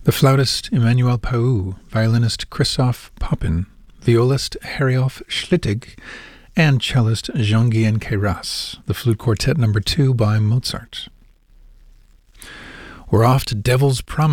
The flautist Emmanuel Pau, violinist Christoph Poppin, violist Heriolf Schlittig, and cellist Jean-Guyen Queyras, the Flute Quartet No. 2 by Mozart. We're off to Devil's Promenade.